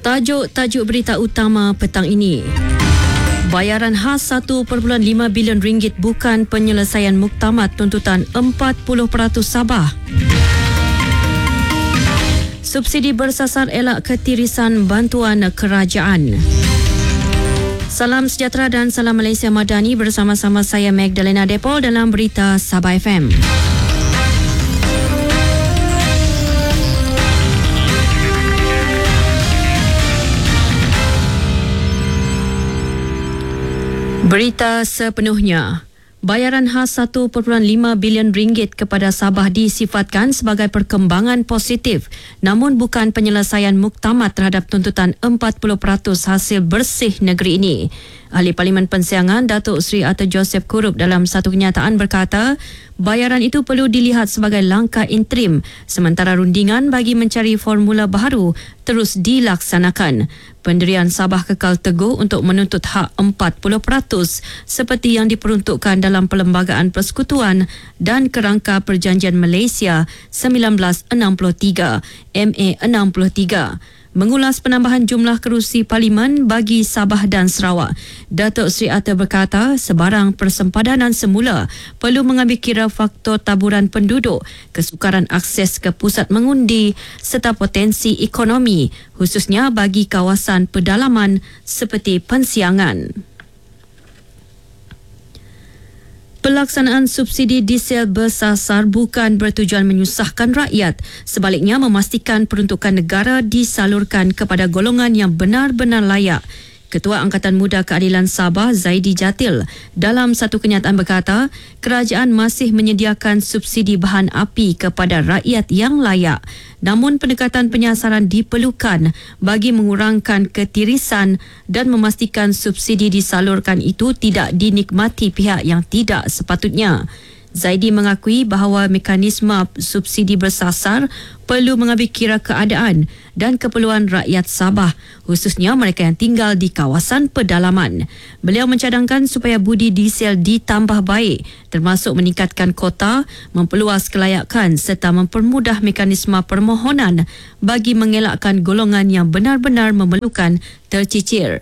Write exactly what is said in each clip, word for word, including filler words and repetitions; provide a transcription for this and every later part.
Tajuk-tajuk berita utama petang ini. Bayaran khas satu perpuluhan lima bilion ringgit bukan penyelesaian muktamad tuntutan empat puluh peratus Sabah. Subsidi bersasar elak ketirisan bantuan kerajaan. Salam sejahtera dan salam Malaysia Madani, bersama-sama saya Magdalena Depol dalam berita Sabah F M. Berita sepenuhnya. Bayaran khas satu perpuluhan lima bilion ringgit kepada Sabah disifatkan sebagai perkembangan positif, namun bukan penyelesaian muktamad terhadap tuntutan empat puluh peratus hasil bersih negeri ini. Ahli Parlimen Pensiangan Datuk Seri Arthur Joseph Kurup dalam satu kenyataan berkata, bayaran itu perlu dilihat sebagai langkah interim sementara rundingan bagi mencari formula baharu terus dilaksanakan. Pendirian Sabah kekal teguh untuk menuntut hak empat puluh peratus seperti yang diperuntukkan dalam Perlembagaan Persekutuan dan Kerangka Perjanjian Malaysia seribu sembilan ratus enam puluh tiga M A enam puluh tiga. Mengulas penambahan jumlah kerusi Parlimen bagi Sabah dan Sarawak, Datuk Seri Arthur berkata sebarang persempadanan semula perlu mengambil kira faktor taburan penduduk, kesukaran akses ke pusat mengundi serta potensi ekonomi, khususnya bagi kawasan pedalaman seperti Pensiangan. Pelaksanaan subsidi diesel bersasar bukan bertujuan menyusahkan rakyat, sebaliknya memastikan peruntukan negara disalurkan kepada golongan yang benar-benar layak. Ketua Angkatan Muda Keadilan Sabah, Zaidi Jatil, dalam satu kenyataan berkata, kerajaan masih menyediakan subsidi bahan api kepada rakyat yang layak. Namun pendekatan penyasaran diperlukan bagi mengurangkan ketirisan dan memastikan subsidi disalurkan itu tidak dinikmati pihak yang tidak sepatutnya. Zaidi mengakui bahawa mekanisme subsidi bersasar perlu mengambil kira keadaan dan keperluan rakyat Sabah, khususnya mereka yang tinggal di kawasan pedalaman. Beliau mencadangkan supaya budi diesel ditambah baik, termasuk meningkatkan kota, memperluas kelayakan serta mempermudah mekanisme permohonan bagi mengelakkan golongan yang benar-benar memerlukan tercicir.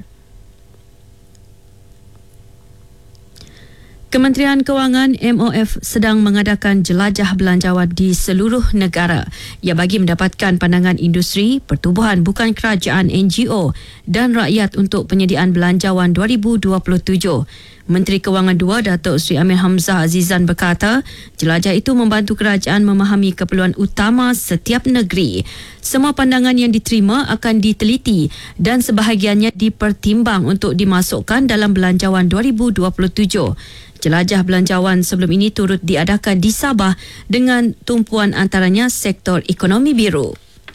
Kementerian Kewangan M O F sedang mengadakan jelajah belanjawan di seluruh negara. Ia bagi mendapatkan pandangan industri, pertubuhan bukan kerajaan N G O dan rakyat untuk penyediaan belanjawan dua ribu dua puluh tujuh. Menteri Kewangan dua Datuk Seri Amir Hamzah Azizan berkata, jelajah itu membantu kerajaan memahami keperluan utama setiap negeri. Semua pandangan yang diterima akan diteliti dan sebahagiannya dipertimbang untuk dimasukkan dalam belanjawan dua ribu dua puluh tujuh. Jelajah belanjawan sebelum ini turut diadakan di Sabah dengan tumpuan antaranya sektor ekonomi biru.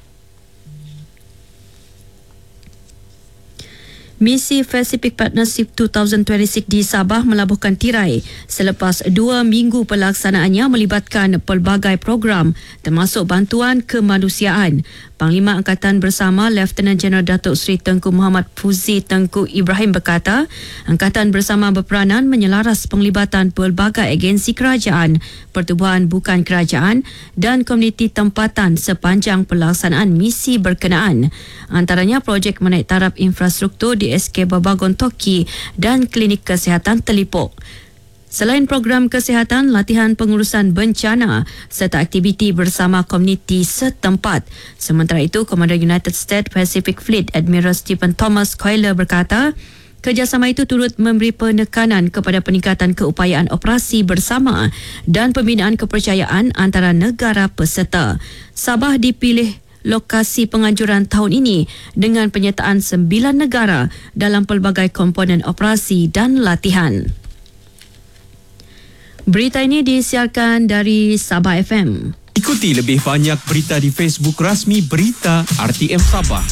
Misi Pacific Partnership dua ribu dua puluh enam di Sabah melabuhkan tirai selepas dua minggu pelaksanaannya melibatkan pelbagai program termasuk bantuan kemanusiaan. Panglima Angkatan Bersama Lieutenant General Datuk Seri Tengku Muhammad Fuzi Tengku Ibrahim berkata, Angkatan Bersama berperanan menyelaras penglibatan pelbagai agensi kerajaan, pertubuhan bukan kerajaan dan komuniti tempatan sepanjang pelaksanaan misi berkenaan. Antaranya projek menaik taraf infrastruktur di S K Babagon Toki dan klinik kesihatan Telipok. Selain program kesihatan, latihan pengurusan bencana serta aktiviti bersama komuniti setempat. Sementara itu, Komander United States Pacific Fleet Admiral Stephen Thomas Coyle berkata, kerjasama itu turut memberi penekanan kepada peningkatan keupayaan operasi bersama dan pembinaan kepercayaan antara negara peserta. Sabah dipilih lokasi penganjuran tahun ini dengan penyertaan sembilan negara dalam pelbagai komponen operasi dan latihan. Berita ini disiarkan dari Sabah F M. Ikuti lebih banyak berita di Facebook rasmi Berita R T M Sabah.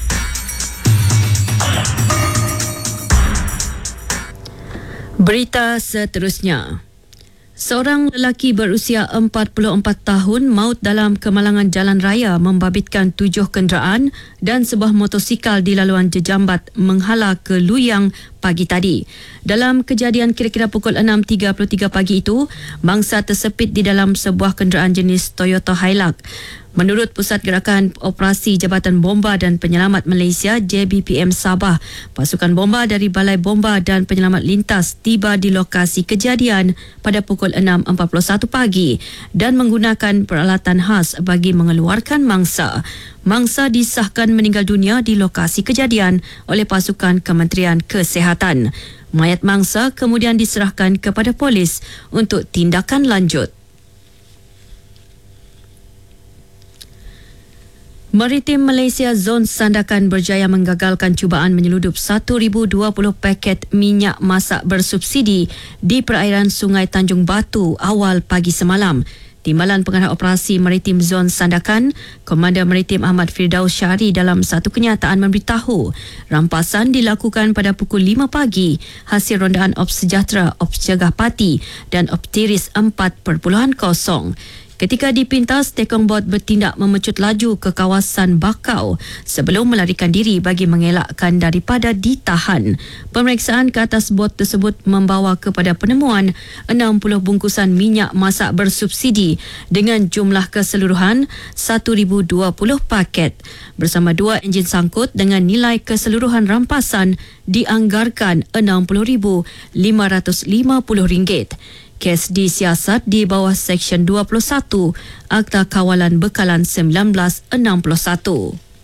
Berita seterusnya. Seorang lelaki berusia empat puluh empat tahun maut dalam kemalangan jalan raya membabitkan tujuh kenderaan dan sebuah motosikal di laluan jejambat Menghala ke Luyang, pagi tadi. Dalam kejadian kira-kira pukul enam tiga puluh tiga pagi itu, mangsa tersepit di dalam sebuah kenderaan jenis Toyota Hilux. Menurut Pusat Gerakan Operasi Jabatan Bomba dan Penyelamat Malaysia J B P M Sabah, pasukan bomba dari Balai Bomba dan Penyelamat Lintas tiba di lokasi kejadian pada pukul enam empat puluh satu pagi dan menggunakan peralatan khas bagi mengeluarkan mangsa. Mangsa disahkan meninggal dunia di lokasi kejadian oleh pasukan Kementerian Kesihatan. Mayat mangsa kemudian diserahkan kepada polis untuk tindakan lanjut. Maritim Malaysia Zon Sandakan berjaya menggagalkan cubaan menyeludup seribu dua puluh paket minyak masak bersubsidi di perairan Sungai Tanjung Batu awal pagi semalam. Timbalan Pengarah Operasi Maritim Zon Sandakan, Komander Maritim Ahmad Firdaus Syahri dalam satu kenyataan memberitahu rampasan dilakukan pada pukul lima pagi hasil rondaan Ops Sejahtera, Ops Cegah Pati dan Optiris empat titik kosong. Ketika dipintas, tekong bot bertindak memecut laju ke kawasan Bakau sebelum melarikan diri bagi mengelakkan daripada ditahan. Pemeriksaan ke atas bot tersebut membawa kepada penemuan enam puluh bungkusan minyak masak bersubsidi dengan jumlah keseluruhan seribu dua puluh paket. Bersama dua enjin sangkut dengan nilai keseluruhan rampasan dianggarkan enam puluh ribu lima ratus lima puluh ringgit. Kes disiasat di bawah Seksyen dua puluh satu Akta Kawalan Bekalan seribu sembilan ratus enam puluh satu.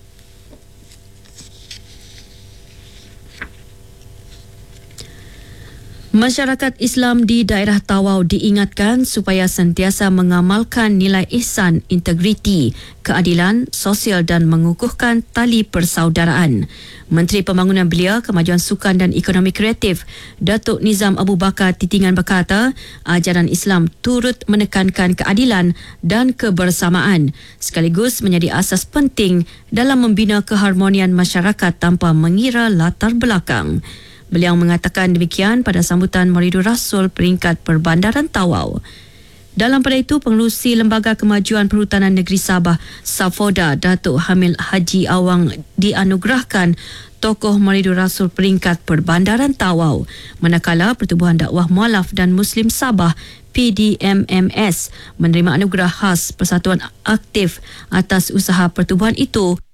Masyarakat Islam di daerah Tawau diingatkan supaya sentiasa mengamalkan nilai ihsan, integriti, keadilan, sosial dan mengukuhkan tali persaudaraan. Menteri Pembangunan Belia, Kemajuan Sukan dan Ekonomi Kreatif, Datuk Nizam Abu Bakar Titingan berkata, ajaran Islam turut menekankan keadilan dan kebersamaan sekaligus menjadi asas penting dalam membina keharmonian masyarakat tanpa mengira latar belakang. Beliau mengatakan demikian pada sambutan Maulidur Rasul peringkat Perbandaran Tawau. Dalam pada itu, Pengerusi Lembaga Kemajuan Perhutanan Negeri Sabah, Safoda, Datuk Hamil Haji Awang dianugerahkan tokoh Maulidur Rasul peringkat Perbandaran Tawau. Manakala Pertubuhan Dakwah Mualaf dan Muslim Sabah P D M M S menerima anugerah khas Persatuan Aktif atas usaha pertubuhan itu